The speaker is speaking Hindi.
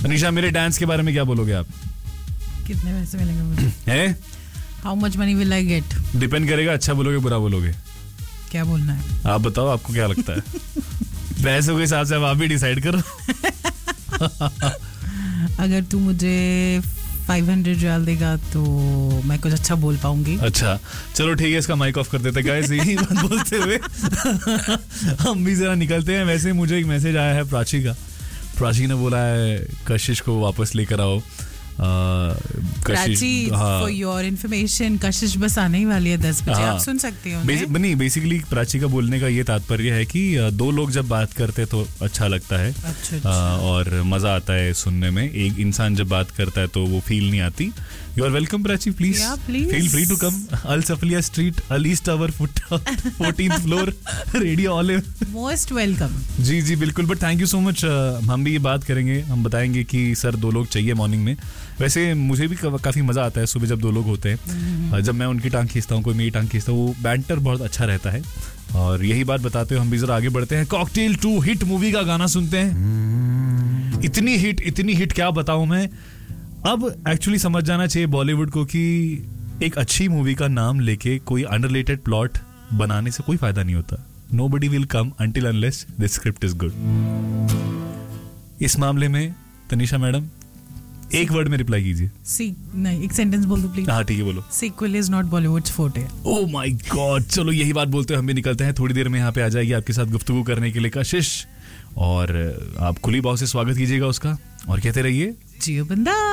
तनिषा, मेरे डांस के बारे में क्या बोलोगे आप? कितने पैसे मिलेंगे मुझे? है? How much money will I get? Depend करेगा, अच्छा बोलोगे बुरा बोलोगे। क्या बोलना है आप बताओ, आपको क्या लगता है? पैसों के हिसाब से अब आप ही डिसाइड करो। अगर तू मुझे 500 रियाल देगा तो मैं कुछ अच्छा बोल पाऊंगी। अच्छा चलो ठीक है, इसका माइक ऑफ कर देते गाइस। यही बात बोलते हुए हम भी जरा निकलते हैं। वैसे मुझे एक मैसेज आया है प्राची का। प्राची ने बोला है कशिश को वापस लेकर आओ। प्राची, फॉर योर इन्फॉर्मेशन, कशिश बस आने ही वाली है 10 बजे। आप सुन सकते हो उन्हें। बेसिकली प्राची का बोलने का ये तात्पर्य है कि दो लोग जब बात करते तो अच्छा लगता है। अच्छा। और मजा आता है सुनने में। एक इंसान जब बात करता है तो वो फील नहीं आती। You are welcome Prachi, please feel free to come. Al सफलिया street, Al east tower, 14th floor, radio olive, most welcome. जी जी बिल्कुल। But thank you so much. हम भी ये बात करेंगे, हम बताएंगे कि सर 2 लोग चाहिए मॉर्निंग में। वैसे मुझे भी काफी मजा आता है सुबह जब 2 लोग होते हैं। जब मैं उनकी टांग खींचता हूँ, कोई मेरी टांग खींचता हूँ, वो बैंटर बहुत अच्छा रहता है। और यही बात बताते हुए हम भी जरा आगे बढ़ते हैं। कॉकटेल 2 हिट मूवी का गाना सुनते हैं। इतनी हिट क्या बताऊं मैं। अब एक्चुअली समझ जाना चाहिए बॉलीवुड को कि एक अच्छी मूवी का नाम लेके कोई अनरिलेटेड प्लॉट बनाने से कोई फायदा नहीं होता। Nobody will come until unless the script is good. इस मामले में तनिषा मैडम एक वर्ड में रिप्लाई कीजिए। नहीं, एक सेंटेंस बोल दो प्लीज। हाँ ठीक है, बोलो। Sequel is not Bollywoods forte. Oh my God. चलो यही बात बोलते हुए हम भी निकलते हैं। थोड़ी देर में यहाँ पे आ जाएगी आपके साथ गुफ्तगू करने के लिए कशिश, और आप खुली बाहों से स्वागत कीजिएगा उसका और कहते रहिए जियो बंदा।